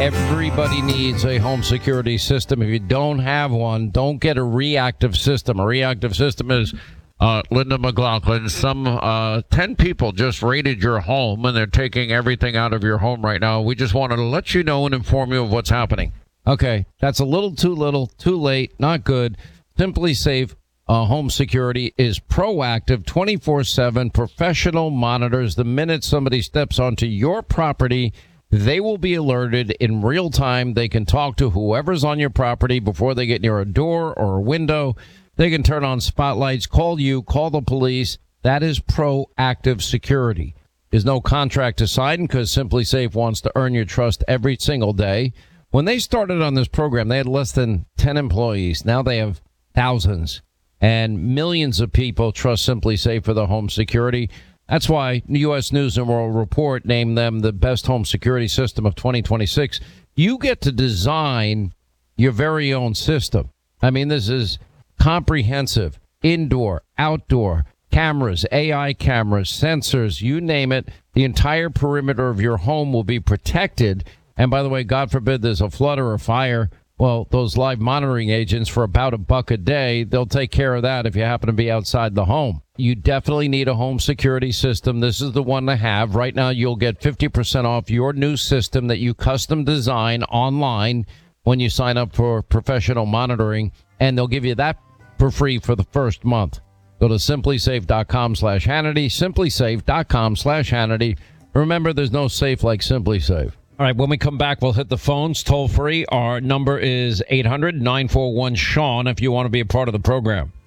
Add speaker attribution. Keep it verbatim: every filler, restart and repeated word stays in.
Speaker 1: Everybody needs a home security system. If you don't have one, don't get a reactive system. A reactive system is, uh, Linda McLaughlin, some uh, ten people just raided your home, and they're taking everything out of your home right now. We just wanted to let you know and inform you of what's happening. Okay, that's a little too little, too late, not good. Simply Safe uh, Home Security is proactive, twenty-four seven, professional monitors. The minute somebody steps onto your property, they will be alerted in real time. They can talk to whoever's on your property before they get near a door or a window. They can turn on spotlights, call you, call the police. That is proactive security. There's no contract to sign because Simply Safe wants to earn your trust every single day. When they started on this program, they had less than ten employees. Now they have thousands, and millions of people trust Simply Safe for the home security. That's why U S News and World Report named them the best home security system of twenty twenty-six. You get to design your very own system. I mean, this is comprehensive, indoor, outdoor, cameras, A I cameras, sensors, you name it. The entire perimeter of your home will be protected. And by the way, God forbid there's a flood or a fire. Well, those live monitoring agents for about a buck a day, they'll take care of that if you happen to be outside the home. You definitely need a home security system. This is the one to have. Right now, you'll get fifty percent off your new system that you custom design online when you sign up for professional monitoring, and they'll give you that for free for the first month. Go to simplysafe.com slash Hannity, simplysafe.com slash Hannity. Remember, there's no safe like Simply Safe. All right, when we come back, we'll hit the phones toll free. Our number is eight hundred nine four one Sean if you want to be a part of the program.